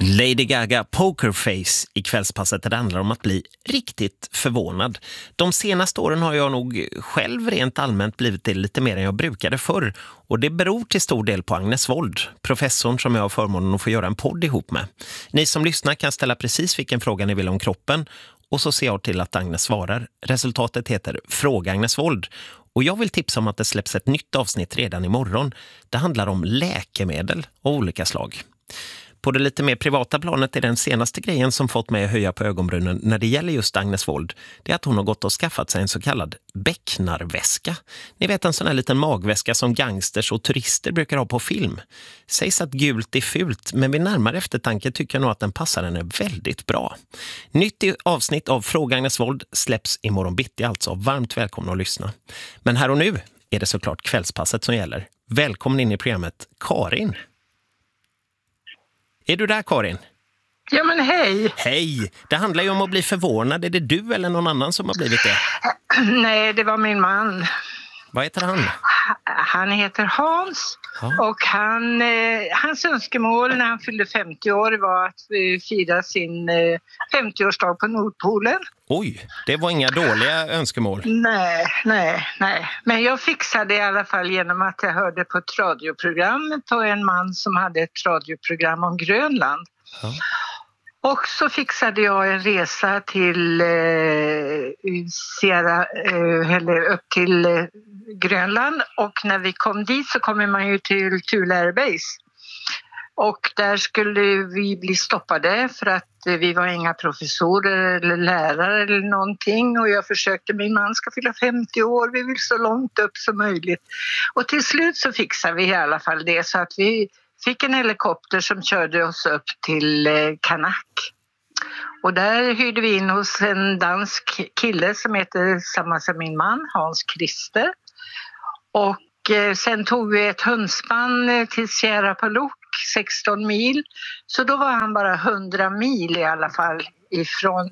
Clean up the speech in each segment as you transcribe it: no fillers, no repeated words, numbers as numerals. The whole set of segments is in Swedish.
Lady Gaga Pokerface i kvällspasset där det handlar om att bli riktigt förvånad. De senaste åren har jag nog själv rent allmänt blivit det lite mer än jag brukade förr. Och det beror till stor del på Agnes Wold, professorn som jag har förmånen att få göra en podd ihop med. Ni som lyssnar kan ställa precis vilken fråga ni vill om kroppen. Och så ser jag till att Agnes svarar. Resultatet heter Fråga Agnes Wold. Och jag vill tipsa om att det släpps ett nytt avsnitt redan imorgon. Det handlar om läkemedel av olika slag. På det lite mer privata planet är den senaste grejen som fått mig att höja på ögonbrynen när det gäller just Agnes Wold, det är att hon har gått och skaffat sig en så kallad becknarväska. Ni vet, en sån här liten magväska som gangsters och turister brukar ha på film. Sägs att gult är fult, men vid närmare eftertanke tycker jag nog att den passar henne väldigt bra. Nytt avsnitt av Fråga Agnes Wold släpps imorgon bitti, alltså varmt välkomna att lyssna. Men här och nu är det såklart kvällspasset som gäller. Välkommen in i programmet, Karin. Är du där, Karin? Ja, men hej. Hej! Det handlar ju om att bli förvånad. Är det du eller någon annan som har blivit det? Nej, det var min man. Vad heter han? Han heter Hans. Ja. Och hans önskemål när han fyllde 50 år var att fira sin 50-årsdag på Nordpolen. Oj, det var inga dåliga önskemål. Nej. Men jag fixade i alla fall genom att jag hörde på ett radioprogram på en man som hade ett radioprogram om Grönland. Ja. Och så fixade jag en resa till upp till Grönland, och när vi kom dit så kommer man ju till Thule Air Base. Och där skulle vi bli stoppade för att vi var inga professorer eller lärare eller någonting. Och jag försökte, min man ska fylla 50 år, vi vill så långt upp som möjligt. Och till slut så fixade vi i alla fall det, så att vi fick en helikopter som körde oss upp till Kanak. Och där hyrde vi in hos en dansk kille som heter samma som min man, Hans Christer. Och sen tog vi ett hundspann till Sierra Paluk, 16 mil. Så då var han bara 100 mil i alla fall ifrån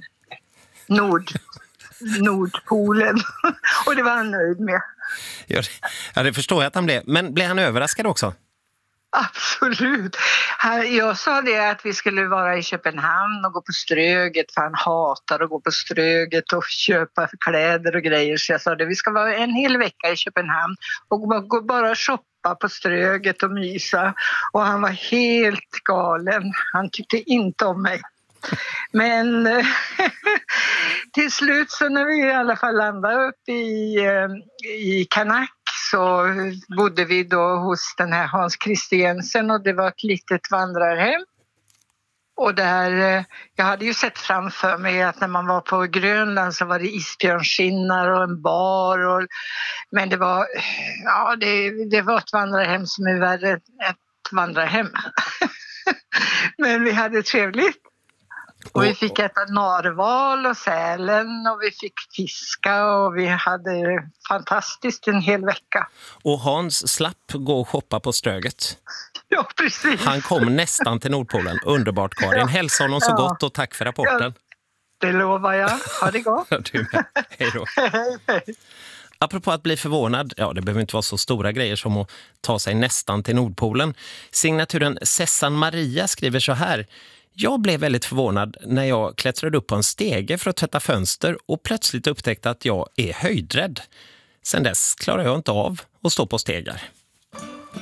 Nordpolen. Och det var han nöjd med. Ja, det förstår jag att han blev. Men blev han överraskad också? Absolut. Jag sa det att vi skulle vara i Köpenhamn och gå på Ströget, för han hatar att gå på Ströget och köpa kläder och grejer. Så jag sa det, vi ska vara en hel vecka i Köpenhamn och bara shoppa på Ströget och mysa. Och han var helt galen. Han tyckte inte om mig. Men till slut så när vi i alla fall landade upp i Kanak, så bodde vi då hos den här Hans Christiansen, och det var ett litet vandrarhem. Och där, jag hade ju sett framför mig att när man var på Grönland så var det isbjörnskinnar och en bar. Men det var ett vandrarhem som är värre än ett vandrarhem. Men vi hade trevligt. Och vi fick äta narval och sälen, och vi fick fiska, och vi hade fantastiskt en hel vecka. Och Hans slapp gå och shoppa på Ströget. Ja, precis. Han kom nästan till Nordpolen. Underbart, Karin. Hälsa honom så gott och tack för rapporten. Ja, det lovar jag. Ha det gott. Du med. Hej då. Hej. Apropå att bli förvånad, ja, det behöver inte vara så stora grejer som att ta sig nästan till Nordpolen. Signaturen Sessan Maria skriver så här: jag blev väldigt förvånad när jag klättrade upp på en stege för att tvätta fönster och plötsligt upptäckte att jag är höjdrädd. Sen dess klarar jag inte av att stå på stegar.